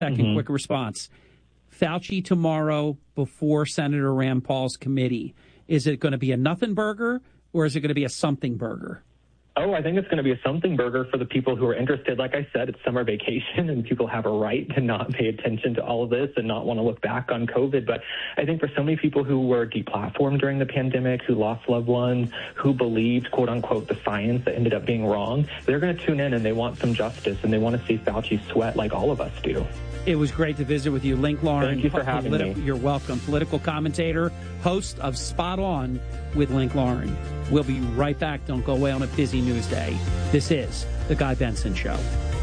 second quick response. Fauci tomorrow before Senator Rand Paul's committee. Is it going to be a nothing burger or is it going to be a something burger? Oh, I think it's going to be a something burger for the people who are interested. Like I said, it's summer vacation and people have a right to not pay attention to all of this and not want to look back on COVID. But I think for so many people who were deplatformed during the pandemic, who lost loved ones, who believed, quote unquote, the science that ended up being wrong, they're going to tune in and they want some justice and they want to see Fauci sweat like all of us do. It was great to visit with you. Link Lauren. Thank you for having me. You're welcome. Political commentator, host of Spot On with Link Lauren. We'll be right back. Don't go away on a busy news day. This is The Guy Benson Show.